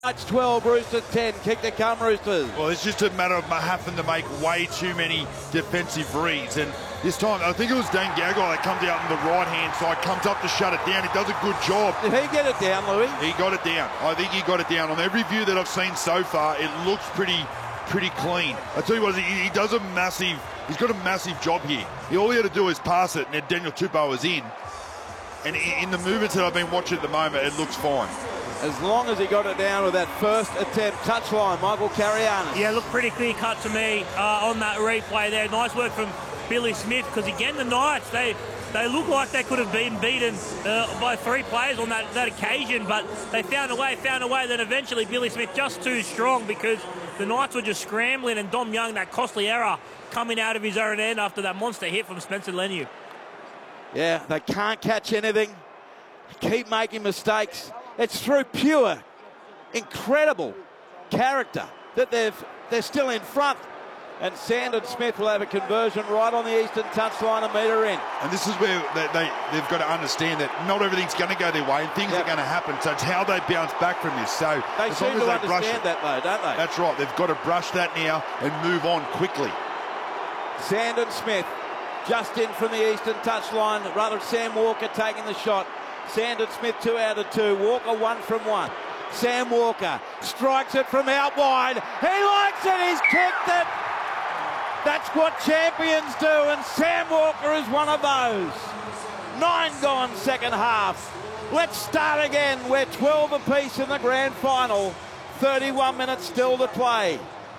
Knights 12, Roosters 10. Kick to come, Roosters. Well, it's just a matter of having to make way too many defensive reads. And this time, I think it was Dane Gagai that comes out on the right-hand side, comes up to shut it down. He does a good job. Did he get it down, Louis? He got it down. I think he got it down. On every view that I've seen so far, it looks pretty clean. I tell you what, he's got a massive job here. All he had to do is pass it, and then Daniel Tupou is in. And in the movements that I've been watching at the moment, it looks fine. As long as he got it down with that first attempt. Touchline, Michael Carianis. Yeah, looked pretty clear cut to me on that replay there. Nice work from Billy Smith, because again, the Knights, they look like they could have been beaten by 3 players on that occasion, but they found a way, then eventually Billy Smith just too strong, because the Knights were just scrambling, and Dom Young, that costly error coming out of his own end after that monster hit from Spencer Leniu. Yeah, they can't catch anything. Keep making mistakes. It's through pure, incredible character that they're still in front. And Sandon Smith will have a conversion right on the eastern touchline, a metre in. And this is where they've got to understand that not everything's going to go their way, and things are going to happen. So it's how they bounce back from this. So they as seem long as to they understand that, though, don't they? That's right. They've got to brush that now and move on quickly. Sandon Smith just in from the eastern touchline. Rather, Sam Walker taking the shot. Sandon Smith 2 out of 2. Walker 1 from 1. Sam Walker strikes it from out wide. He likes it. He's kicked it. That's what champions do, and Sam Walker is one of those. 9 gone second half. Let's start again. We're 12 apiece in the grand final. 31 minutes still to play.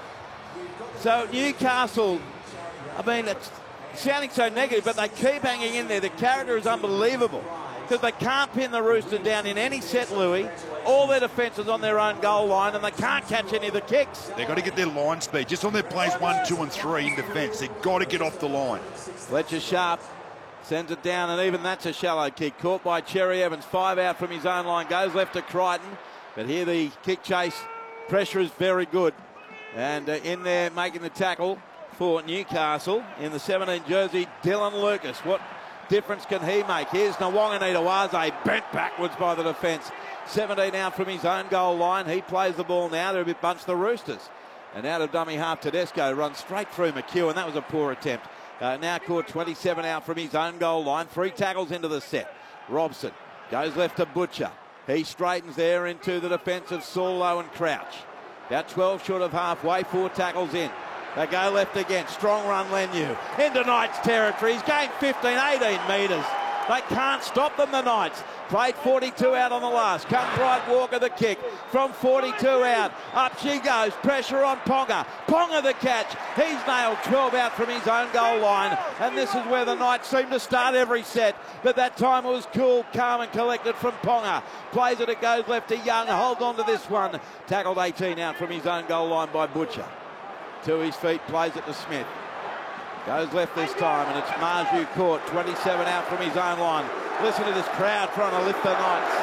So Newcastle, I mean, it's sounding so negative, but they keep hanging in there. The character is unbelievable, because they can't pin the Roosters down in any set, Louis. All their defence is on their own goal line, and they can't catch any of the kicks. They've got to get their line speed. Just on their plays 1, 2 and 3 in defence. They've got to get off the line. Fletcher Sharp sends it down, and even that's a shallow kick. Caught by Cherry Evans. 5 out from his own line. Goes left to Crichton. But here the kick chase pressure is very good. And in there making the tackle for Newcastle in the 17 jersey, Dylan Lucas. What difference can he make? Here's Nawaqanitawase, bent backwards by the defence. 17 out from his own goal line. He plays the ball now. They're a bit bunched, the Roosters. And out of dummy half, Tedesco runs straight through McEwen. That was a poor attempt. Now caught 27 out from his own goal line. 3 tackles into the set. Robson goes left to Butcher. He straightens there into the defence of Saulo and Crouch. About 12 short of halfway. 4 tackles in. They go left again. Strong run, Leniu. Into Knights territory. He's gained 15, 18 metres. They can't stop them, the Knights. Played 42 out on the last. Comes right, Walker the kick. From 42 out. Up she goes. Pressure on Ponga. Ponga the catch. He's nailed 12 out from his own goal line. And this is where the Knights seem to start every set. But that time it was cool, calm and collected from Ponga. Plays it goes left to Young. Holds on to this one. Tackled 18 out from his own goal line by Butcher. To his feet, plays it to Smith. Goes left this time, and it's Marju caught. 27 out from his own line. Listen to this crowd trying to lift the Knights.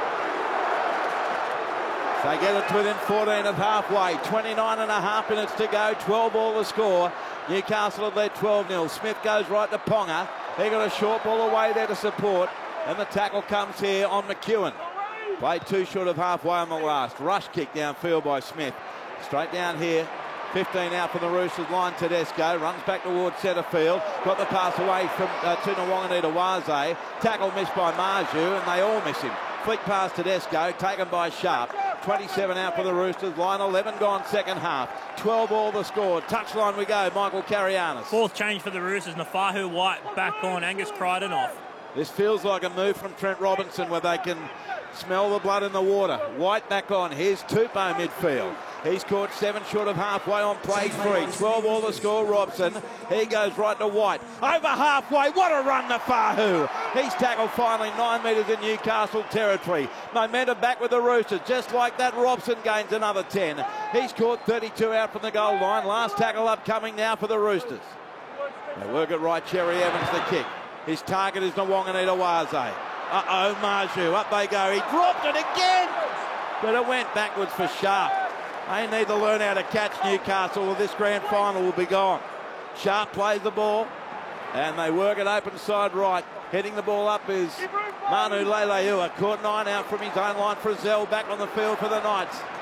They get it to within 14 of halfway. 29 and a half minutes to go. 12 all the score. Newcastle have led 12-0. Smith goes right to Ponga. He got a short ball away there to support. And the tackle comes here on McEwen. Played 2 short of halfway on the last. Rush kick downfield by Smith. Straight down here. 15 out from the Roosters line. Tedesco runs back towards centre field. Got the pass away from to Nawaqanitawase. Tackle missed by Marju, and they all miss him. Flick pass Tedesco, taken by Sharp. 27 out for the Roosters. Line 11 gone second half. 12 all the score. Touchline we go. Michael Carianis. 4th change for the Roosters. Nafahu White back on. Angus Crichton off. This feels like a move from Trent Robinson, where they can smell the blood in the water. White back on. Here's Tupou midfield. He's caught 7 short of halfway on play 3. 12 all the score, Robson. He goes right to White. Over halfway. What a run, Nafahu. He's tackled finally 9 metres in Newcastle territory. Momentum back with the Roosters. Just like that, Robson gains another 10. He's caught 32 out from the goal line. Last tackle upcoming now for the Roosters. They work it right. Cherry Evans the kick. His target is Nawaqanitawase. Uh-oh, Marju. Up they go. He dropped it again. But it went backwards for Sharp. They need to learn how to catch Newcastle, or this grand final will be gone. Sharp plays the ball, and they work it open side right. Heading the ball up is Manu Leilua. Caught 9 out from his own line. Frizzell back on the field for the Knights.